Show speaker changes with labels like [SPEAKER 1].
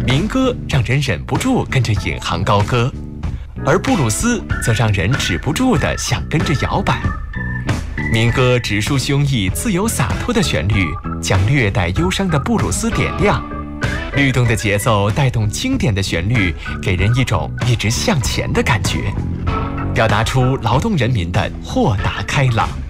[SPEAKER 1] 民歌让人忍不住跟着引吭高歌，而布鲁斯则让人止不住地想跟着摇摆。民歌直抒胸臆、自由洒脱的旋律，将略带忧伤的布鲁斯点亮。律动的节奏带动经典的旋律，给人一种一直向前的感觉，表达出劳动人民的豁达开朗。